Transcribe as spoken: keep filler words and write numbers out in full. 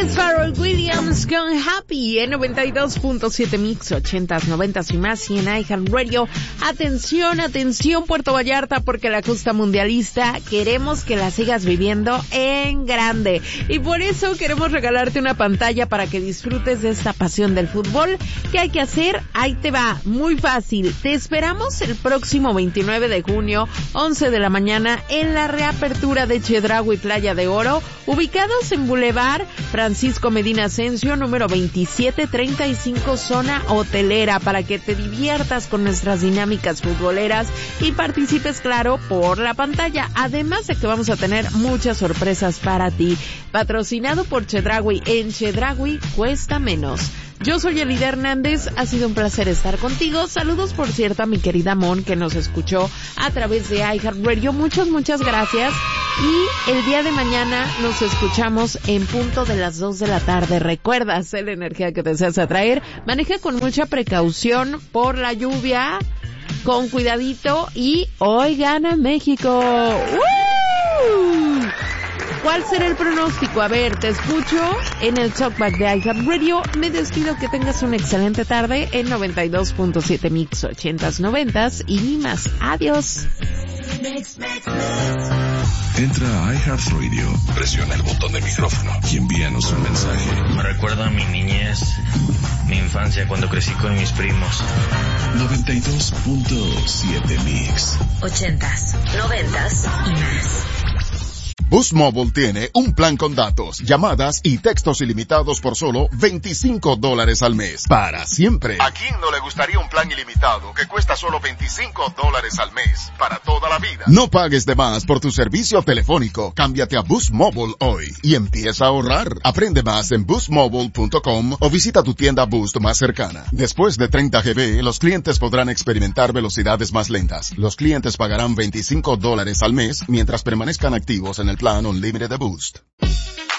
es Pharrell Williams con Happy en noventa y dos punto siete Mix, ochentas, noventas y más, y en iHeartRadio. Atención, atención Puerto Vallarta, porque la justa mundialista queremos que la sigas viviendo en grande. Y por eso queremos regalarte una pantalla para que disfrutes de esta pasión del fútbol. ¿Qué hay que hacer? Ahí te va, muy fácil. Te esperamos el próximo veintinueve de junio, once de la mañana, en la reapertura de Chedraui Playa de Oro, ubicados en Boulevard Francisco Medina Asensio, número veintisiete treinta y cinco, zona hotelera, para que te diviertas con nuestras dinámicas futboleras y participes, claro, por la pantalla. Además de que vamos a tener muchas sorpresas para ti. Patrocinado por Chedraui. En Chedraui cuesta menos. Yo soy Elida Hernández, ha sido un placer estar contigo. Saludos, por cierto, a mi querida Mon, que nos escuchó a través de iHeartRadio. Muchas, muchas gracias. Y el día de mañana nos escuchamos en punto de las dos de la tarde. Recuerda, sé la energía que deseas atraer. Maneja con mucha precaución por la lluvia, con cuidadito, y hoy gana México. ¡Uh! ¿Cuál será el pronóstico? A ver, te escucho en el Talkback de iHeartRadio. Me despido, que tengas una excelente tarde en noventa y dos punto siete Mix, ochentas, noventas y más. Adiós. Entra a iHeartRadio, presiona el botón del micrófono y envíanos un mensaje. Me recuerda a mi niñez, mi infancia, cuando crecí con mis primos. noventa y dos punto siete Mix, ochentas, noventas y más. Boost Mobile tiene un plan con datos, llamadas y textos ilimitados por solo veinticinco dólares al mes. Para siempre. ¿A quién no le gustaría un plan ilimitado que cuesta solo veinticinco dólares al mes? Para toda la vida. No pagues de más por tu servicio telefónico. Cámbiate a Boost Mobile hoy y empieza a ahorrar. Aprende más en boost mobile punto com o visita tu tienda Boost más cercana. Después de treinta gigabytes, los clientes podrán experimentar velocidades más lentas. Los clientes pagarán veinticinco dólares al mes mientras permanezcan activos en el plan Unlimited de Boost.